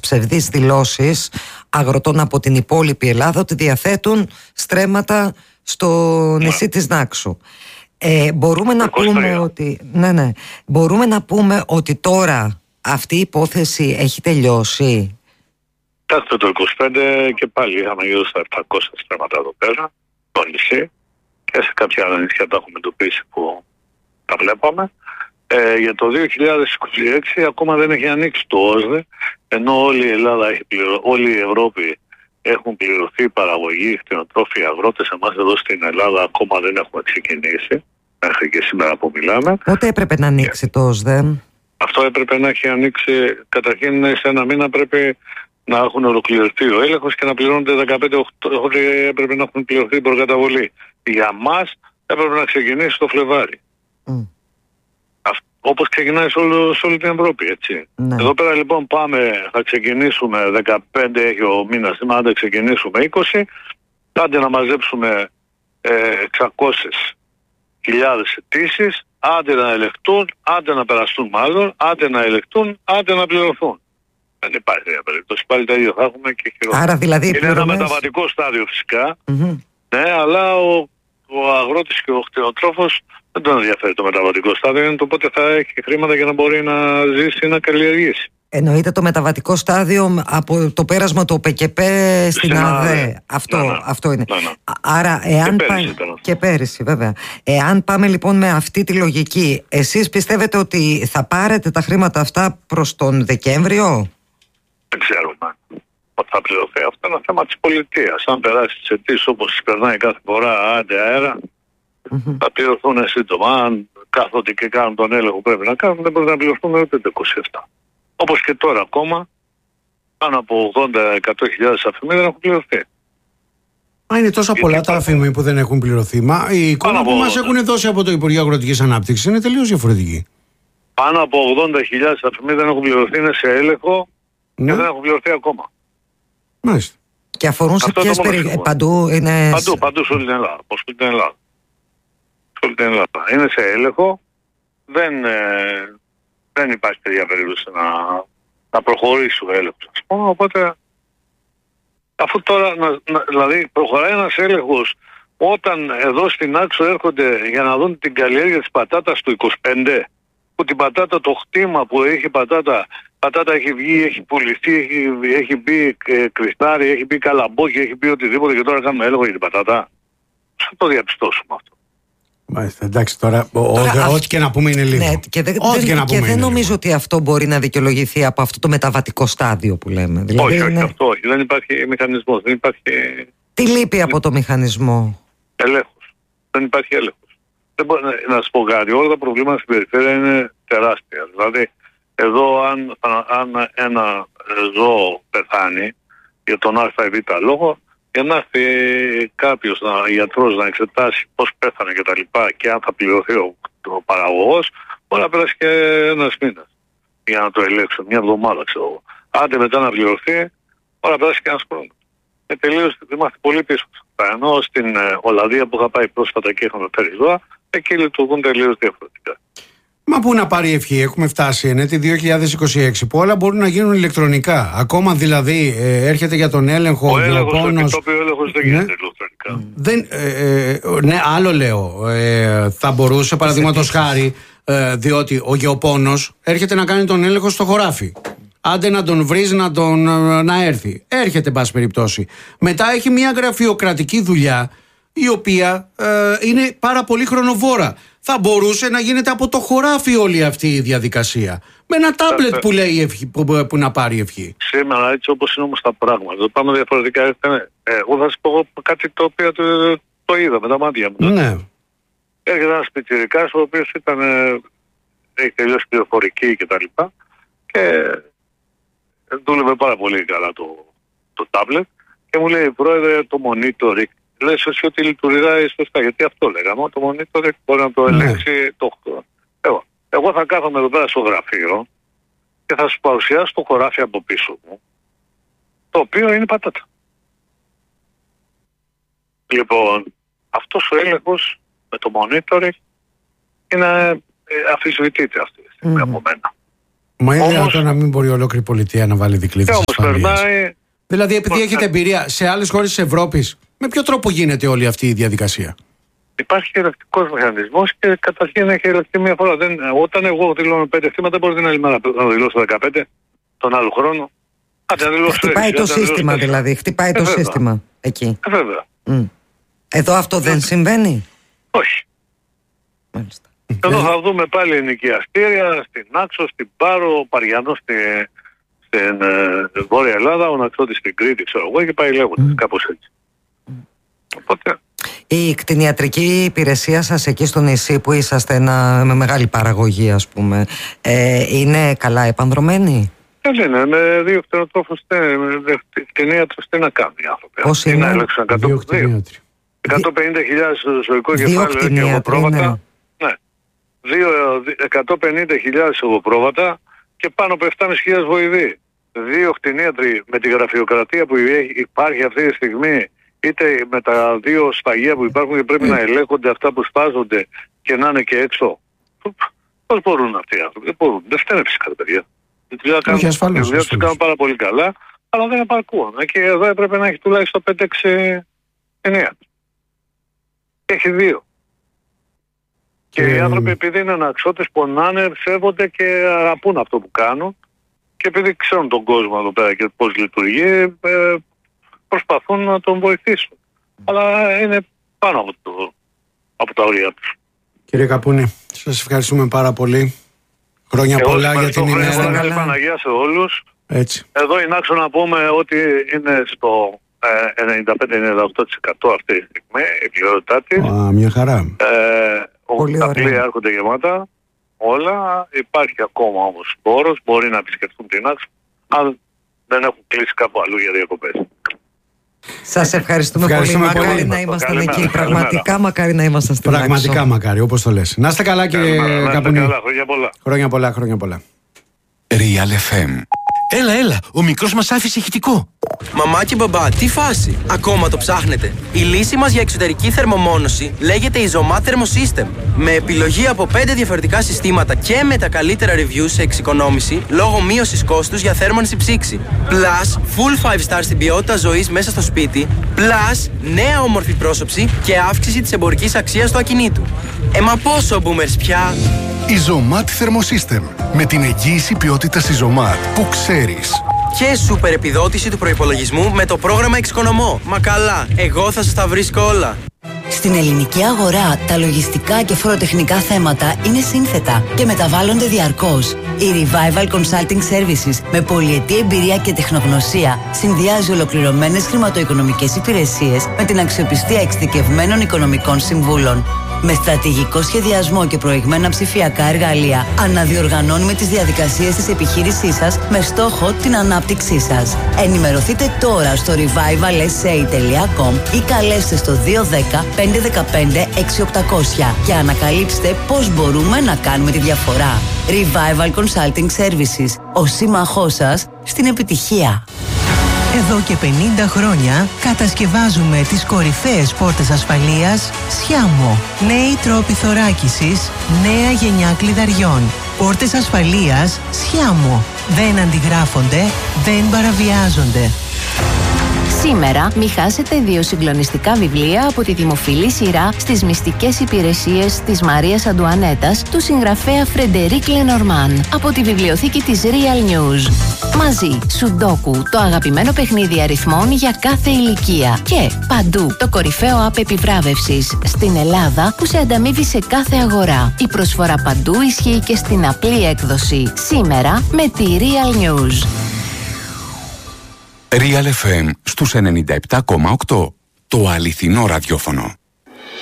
ψευδείς δηλώσεις αγροτών από την υπόλοιπη Ελλάδα ότι διαθέτουν στρέμματα στο νησί της Νάξου. Μπορούμε να πούμε ότι, μπορούμε να πούμε ότι τώρα αυτή η υπόθεση έχει τελειώσει. Κοιτάξτε, το 25 και πάλι είχαμε γύρω στα 700 στρέμματα εδώ πέρα, στο νησί, και σε κάποια άλλα νησιά τα έχουμε εντοπίσει που τα βλέπαμε. Για το 2026 ακόμα δεν έχει ανοίξει το ΩΣΔΕ, ενώ όλη η Ελλάδα όλη η Ευρώπη έχουν πληρωθεί παραγωγή, κτηνοτρόφοι, αγρότες. Εμάς εδώ στην Ελλάδα ακόμα δεν έχουμε ξεκινήσει, μέχρι και σήμερα που μιλάμε. Πότε έπρεπε να ανοίξει το ΩΣΔΕ? Αυτό έπρεπε να έχει ανοίξει, καταρχήν σε ένα μήνα πρέπει να έχουν ολοκληρωθεί ο έλεγχος και να πληρώνονται 15 Οκτώβρη, έπρεπε να έχουν πληρωθεί η προκαταβολή. Για μας έπρεπε να ξεκινήσει το Φλεβάρι. Όπως ξεκινάει σε όλη την Ευρώπη, έτσι. Ναι. Εδώ πέρα λοιπόν θα ξεκινήσουμε 15 έχει ο μήνας σήμερα, άντε ξεκινήσουμε 20, άντε να μαζέψουμε 600.000 αιτήσεις, άντε να ελεγχτούν, άντε να περαστούν μάλλον, άντε να ελεγχτούν, άντε να πληρωθούν. Δεν υπάρχει περίπτωση, πάλι τα ίδια θα έχουμε και χειρότερα. Άρα δηλαδή είναι ένα μεταβατικό στάδιο φυσικά, ναι, αλλά ο αγρότης και ο κτηνοτρόφος δεν τον ενδιαφέρει το μεταβατικό στάδιο, είναι το πότε θα έχει χρήματα για να μπορεί να ζήσει ή να καλλιεργήσει. Εννοείται το μεταβατικό στάδιο από το πέρασμα του ΟΠΕΚΕΠ στην ΑΔΕ. Αυτό είναι. Άρα, και πέρυσι βέβαια. Εάν πάμε λοιπόν με αυτή τη λογική, εσείς πιστεύετε ότι θα πάρετε τα χρήματα αυτά προς τον Δεκέμβριο? Δεν ξέρουμε ότι θα πληρωθεί. Αυτό είναι ένα θέμα της πολιτείας. Αν περάσει τις αιτήσεις όπως τις περνάει κάθε φορά, άντε αέρα, θα πληρωθούν σύντομα. Αν κάθονται και κάνουν τον έλεγχο που πρέπει να κάνουν, δεν μπορεί να πληρωθούν ούτε το 27. Όπως και τώρα ακόμα, πάνω από 80-100.000 αφημί δεν έχουν πληρωθεί. Είναι τόσα πολλά τα αφημί που δεν έχουν πληρωθεί. Μα η εικόνα που μας έχουν δώσει από το Υπουργείο Αγροτικής Ανάπτυξης είναι τελείως διαφορετική. Πάνω από 80.000 αφημί δεν έχουν πληρωθεί, είναι σε έλεγχο και δεν έχουν πληρωθεί ακόμα. Μάλιστα. Και αφορούν σε ποιες περιοχές? Παντού είναι. Παντού σε όλη την Ελλάδα. Είναι σε έλεγχο. Δεν υπάρχει τέτοια περίπτωση να προχωρήσει ο έλεγχος. Οπότε, αφού τώρα, δηλαδή προχωράει ένας έλεγχος όταν εδώ στην Άξο έρχονται για να δουν την καλλιέργεια της πατάτας του 25, που την πατάτα, το χτήμα που έχει πατάτα έχει βγει, έχει πουληθεί, έχει μπει κρυστάρι, έχει μπει καλαμπόκι, έχει μπει οτιδήποτε και τώρα κάνουμε έλεγχο για την πατάτα. Θα το διαπιστώσουμε αυτό. Μάλιστα, εντάξει, τώρα ό,τι και να πούμε είναι λίγο. Ναι, και δεν νομίζω ότι αυτό μπορεί να δικαιολογηθεί από αυτό το μεταβατικό στάδιο που λέμε. Δηλαδή όχι, αυτό όχι. Δεν υπάρχει μηχανισμός. Δεν υπάρχει... Τι λείπει από το μηχανισμό? Έλεγχος. Δεν υπάρχει έλεγχος. Δεν μπορεί να σας πω κάτι. Όλα τα προβλήματα στην περιφέρεια είναι τεράστια. Δηλαδή, εδώ αν ένα ζώο πεθάνει για τον α ή β λόγο, για να έρθει κάποιος γιατρός να εξετάσει πώς πέθανε και τα λοιπά και αν θα πληρωθεί ο παραγωγός, μπορεί να περάσει και ένας μήνας για να το ελέγξουν, μια εβδομάδα ξέρω εγώ. Άντε μετά να πληρωθεί, μπορεί να περάσει και ένας χρόνος. Τελείως είμαστε πολύ πίσω. Ενώ στην Ολλανδία που είχα πάει πρόσφατα και είχαμε φέρει ζώα, εκεί λειτουργούν τελείως διαφορετικά. Μα πού να πάρει ευχή, έχουμε φτάσει ενέτη 2026 που όλα μπορούν να γίνουν ηλεκτρονικά. Ακόμα δηλαδή έρχεται για τον έλεγχο ο έλεγχος, ο έλεγχος δεν γίνεται ηλεκτρονικά. Ναι, άλλο λέω. Θα μπορούσε παραδείγματος χάρη, διότι ο γεωπόνος έρχεται να κάνει τον έλεγχο στο χωράφι. Άντε να τον βρεις να έρθει. Έρχεται, εν πάση περιπτώσει. Μετά έχει μια γραφειοκρατική δουλειά η οποία είναι πάρα πολύ χρονοβόρα. Θα μπορούσε να γίνεται από το χωράφι όλη αυτή η διαδικασία. Με ένα τάμπλετ που λέει που να πάρει ευχή. Σήμερα έτσι όπως είναι όμως τα πράγματα. Το πάμε διαφορετικά. Εγώ θα σας πω κάτι το οποίο το είδα με τα μάτια μου. Ναι. Έρχεται ένας πιτσιρικάς ο οποίος έχει τελειώσει πληροφορική και τα λοιπά και δούλευε πάρα πολύ καλά το τάμπλετ και μου λέει, πρόεδρε, το monitoring. Λες εσύ ότι λειτουργάει σωστά, γιατί αυτό λέγαμε, το monitoring μπορεί να το ελέγξει το 8. Εγώ θα κάθομαι εδώ πέρα στο γραφείο και θα σου παρουσιάσω το χωράφι από πίσω μου, το οποίο είναι πατάτα. Λοιπόν, αυτός ο έλεγχος με το monitoring είναι αφισβητείται αυτή τη στιγμή από μένα. Μα είναι δυνατόν να μην μπορεί ολόκληρη πολιτεία να βάλει δικλείδες ασφαλείας? Δηλαδή, επειδή έχετε εμπειρία σε άλλες χώρες της Ευρώπης, με ποιο τρόπο γίνεται όλη αυτή η διαδικασία? Υπάρχει ελεκτικός μηχανισμός και καταρχήν έχει ελεγχθεί μια φορά. Όταν εγώ δηλώνω 5 θύματα, μπορεί την άλλη μέρα να δηλώσω 15 τον άλλο χρόνο. Χτυπάει το σύστημα δηλαδή. Χτυπάει το σύστημα εκεί. Βέβαια. Εδώ αυτό δεν συμβαίνει? Όχι. Μάλιστα. Εδώ θα δούμε πάλι ενοικιαστήρια στην Άξο, στην Πάρο, Παριανό στην Βόρεια Ελλάδα, ο Ναξώτης στην Κρήτη, ξέρω εγώ, και πάει λέγοντας κάπως έτσι. Οπότε... Η κτηνιατρική υπηρεσία σας εκεί στο νησί που είσαστε με μεγάλη παραγωγή, ας πούμε, είναι καλά επανδρωμένη? Δεν είναι, με 2 κτηνοτρόφους κτηνίατρους τι να κάνουν οι άνθρωποι? Πώς είναι? Να έλεξαν 150.000 ζωικό κεφάλαιο και εγωπρόβατα. Ναι. 150.000 εγωπρόβατα και πάνω από 7.500 βοηθοί. 2 κτηνίατροι με τη γραφειοκρατία που υπάρχει αυτή τη στιγμή, είτε με τα 2 σφαγεία που υπάρχουν και πρέπει να ελέγχονται αυτά που σπάζονται και να είναι και έξω. Πώς μπορούν αυτοί οι άνθρωποι? Δεν μπορούν. Δεν φταίνε φυσικά τα παιδιά. Η δουλειά τους κάνουν πάρα πολύ καλά, αλλά δεν επαρκούν. Και εδώ έπρεπε να έχει τουλάχιστον 5-6 κτηνίατρους. Έχει 2. Και οι άνθρωποι, επειδή είναι αναξώτες, πονάνε, σέβονται και αγαπούν αυτό που κάνουν, και επειδή ξέρουν τον κόσμο εδώ πέρα και πώς λειτουργεί, προσπαθούν να τον βοηθήσουν. Αλλά είναι πάνω από τα όρια τους. Κύριε Καπούνη, σας ευχαριστούμε πάρα πολύ. Χρόνια πολλά για την ημέρα. Καλή Παναγία σε όλους. Έτσι. Εδώ είναι άξιο να πούμε ότι είναι στο 95-98% αυτή τη στιγμή η ποιότητά της. Μια χαρά. Τα πλοία έρχονται γεμάτα όλα. Υπάρχει ακόμα όμως πόρος, μπορεί να επισκεφτούν την άξο αν δεν έχουν κλείσει κάπου αλλού για διακοπές. Σας ευχαριστούμε πολύ. Μακάρι να ήμασταν εκεί. Πραγματικά μακάρι να ήμασταν στην άξο. Πραγματικά μακάρι, όπως το λες. Να είστε καλά, κύριε Καπούνη. Χρόνια πολλά. Χρόνια πολλά. Real FM. Έλα, ο μικρός μας άφησε ηχητικό. Μαμά και μπαμπά, τι φάση? Ακόμα το ψάχνετε? Η λύση μας για εξωτερική θερμομόνωση λέγεται Isomat Thermosystem. Με επιλογή από 5 διαφορετικά συστήματα και με τα καλύτερα reviews σε εξοικονόμηση λόγω μείωσης κόστους για θέρμανση ψήξη. Plus, full 5 star στην ποιότητα ζωής μέσα στο σπίτι. Plus, νέα όμορφη πρόσωψη και αύξηση της εμπορικής αξίας του ακινήτου. Μα πόσο boomers πια? Isomat Thermosystem. Με την εγγύηση ποιότητας Isomat που ξέρεις. Και σούπερ επιδότηση του προϋπολογισμού με το πρόγραμμα Εξοικονομώ. Μα καλά, εγώ θα σας τα βρίσκω όλα. Στην ελληνική αγορά, τα λογιστικά και φοροτεχνικά θέματα είναι σύνθετα και μεταβάλλονται διαρκώς. Η Revival Consulting Services, με πολυετή εμπειρία και τεχνογνωσία, συνδυάζει ολοκληρωμένες χρηματοοικονομικές υπηρεσίες με την αξιοπιστία εξειδικευμένων οικονομικών συμβούλων. Με στρατηγικό σχεδιασμό και προηγμένα ψηφιακά εργαλεία, αναδιοργανώνουμε τις διαδικασίες της επιχείρησής σας με στόχο την ανάπτυξή σας. Ενημερωθείτε τώρα στο revivalsa.com ή καλέστε στο 210 515 6800 και ανακαλύψτε πώς μπορούμε να κάνουμε τη διαφορά. Revival Consulting Services, ο σύμμαχός σας στην επιτυχία. Εδώ και 50 χρόνια κατασκευάζουμε τις κορυφαίες πόρτες ασφαλείας Sciamo. Νέοι τρόποι θωράκισης, νέα γενιά κλειδαριών. Πόρτες ασφαλείας Sciamo. Δεν αντιγράφονται, δεν παραβιάζονται. Σήμερα μη χάσετε 2 συγκλονιστικά βιβλία από τη δημοφιλή σειρά στις μυστικές υπηρεσίες της Μαρίας Αντουανέτας του συγγραφέα Φρεντερίκ Λενορμάν από τη βιβλιοθήκη της Real News. Μαζί, Σουντόκου, το αγαπημένο παιχνίδι αριθμών για κάθε ηλικία. Και Παντού, το κορυφαίο app επιβράβευσης στην Ελλάδα που σε ανταμείβει σε κάθε αγορά. Η προσφορά Παντού ισχύει και στην απλή έκδοση. Σήμερα με τη Real News. Real FM στους 97,8. Το αληθινό ραδιόφωνο.